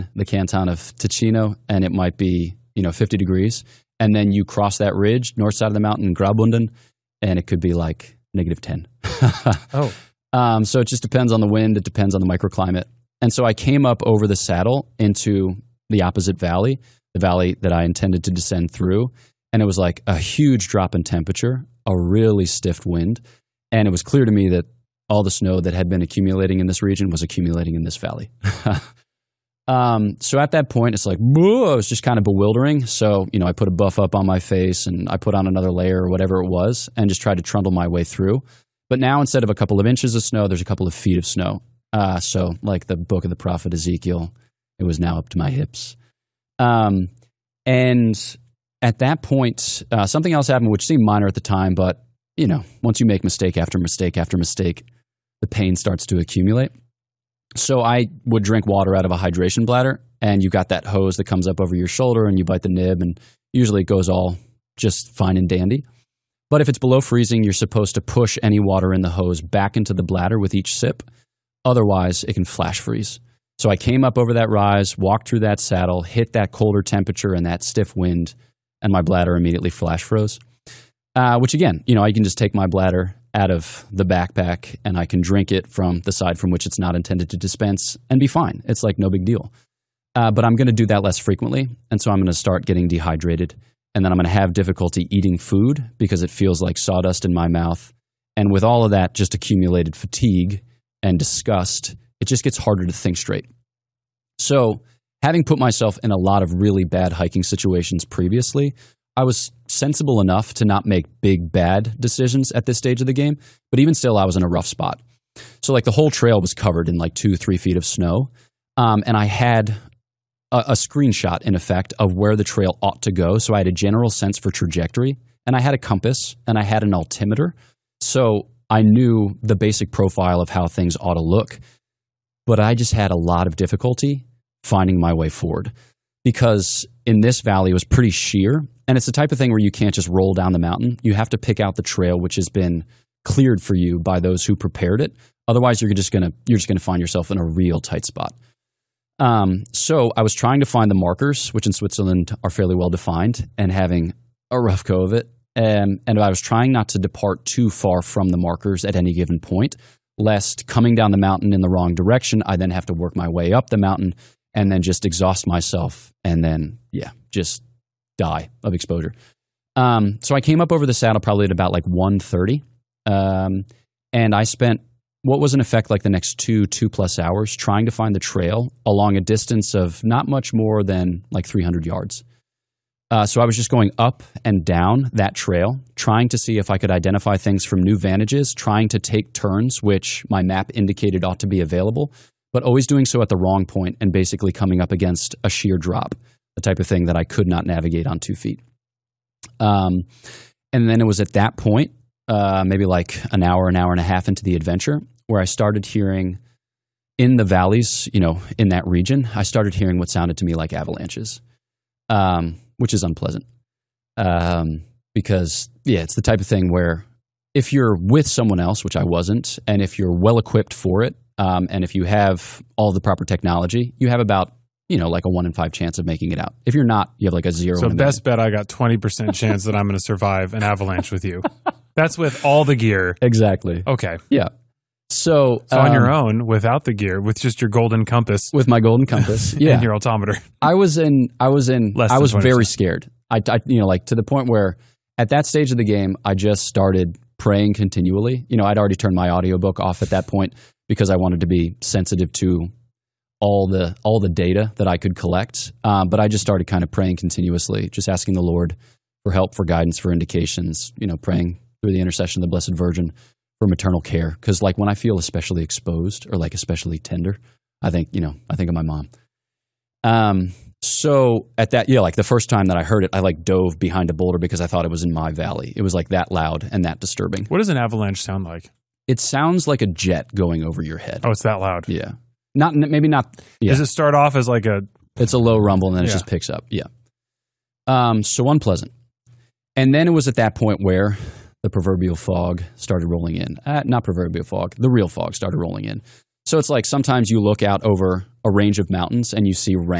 the canton of Ticino, and it might be 50 degrees, and then you cross that ridge, north side of the mountain, Graubünden, and it could be like -10. Oh. So it just depends on the wind. It depends on the microclimate. And so I came up over the saddle into the opposite valley, the valley that I intended to descend through. And it was like a huge drop in temperature, a really stiff wind. And it was clear to me that all the snow that had been accumulating in this region was accumulating in this valley. So at that point, it's like, whoa, it was just kind of bewildering. So, I put a buff up on my face and I put on another layer or whatever it was and just tried to trundle my way through. But now instead of a couple of inches of snow, there's a couple of feet of snow. So like the book of the prophet Ezekiel, it was now up to my hips. And at that point, something else happened, which seemed minor at the time, but, once you make mistake after mistake after mistake, the pain starts to accumulate. So I would drink water out of a hydration bladder, and you got that hose that comes up over your shoulder, and you bite the nib, and usually it goes all just fine and dandy. But if it's below freezing, you're supposed to push any water in the hose back into the bladder with each sip. Otherwise, it can flash freeze. So I came up over that rise, walked through that saddle, hit that colder temperature and that stiff wind, and my bladder immediately flash froze. Which again, I can just take my bladder out of the backpack and I can drink it from the side from which it's not intended to dispense and be fine. It's like no big deal. But I'm going to do that less frequently. And so I'm going to start getting dehydrated. And then I'm going to have difficulty eating food because it feels like sawdust in my mouth. And with all of that just accumulated fatigue and disgust, it just gets harder to think straight. So having put myself in a lot of really bad hiking situations previously, I was sensible enough to not make big, bad decisions at this stage of the game. But even still, I was in a rough spot. So like the whole trail was covered in like 2-3 feet of snow. And I had a screenshot, in effect, of where the trail ought to go. So I had a general sense for trajectory, and I had a compass, and I had an altimeter. So I knew the basic profile of how things ought to look. But I just had a lot of difficulty finding my way forward because in this valley it was pretty sheer, and it's the type of thing where you can't just roll down the mountain. You have to pick out the trail which has been cleared for you by those who prepared it. Otherwise, you're just gonna find yourself in a real tight spot. So I was trying to find the markers, which in Switzerland are fairly well defined, and having a rough go of it. And I was trying not to depart too far from the markers at any given point, lest coming down the mountain in the wrong direction, I then have to work my way up the mountain and then just exhaust myself and then, just die of exposure. So I came up over the saddle probably at about like 1:30. And I spent what was in effect like the next 2+ hours trying to find the trail along a distance of not much more than like 300 yards. So I was just going up and down that trail, trying to see if I could identify things from new vantages, trying to take turns, which my map indicated ought to be available, but always doing so at the wrong point and basically coming up against a sheer drop, the type of thing that I could not navigate on 2 feet. And then it was at that point, maybe like an hour and a half into the adventure, where I started hearing in the valleys, in that region, I started hearing what sounded to me like avalanches. Which is unpleasant because, it's the type of thing where if you're with someone else, which I wasn't, and if you're well equipped for it, and if you have all the proper technology, you have about, like a 1 in 5 chance of making it out. If you're not, you have like a 0. So best bet, I got 20% chance that I'm going to survive an avalanche with you. That's with all the gear. Exactly. Okay. Yeah. So on your own, without the gear, with just your golden compass, with my golden compass, and your altimeter, I was very scared. I like to the point where at that stage of the game, I just started praying continually. I'd already turned my audiobook off at that point because I wanted to be sensitive to all the data that I could collect. But I just started kind of praying continuously, just asking the Lord for help, for guidance, for indications. Praying through the intercession of the Blessed Virgin for maternal care, because like when I feel especially exposed or like especially tender, I think of my mom. So at that, like the first time that I heard it, I like dove behind a boulder because I thought it was in my valley. It was like that loud and that disturbing. What does an avalanche sound like? It sounds like a jet going over your head. Oh, it's that loud. Yeah. Maybe not. Yeah. Does it start off as like it's a low rumble and then it just picks up. Yeah. So unpleasant. And then it was at that point where the proverbial fog started rolling in. Not proverbial fog, the real fog started rolling in. So it's like sometimes you look out over a range of mountains and you see rain.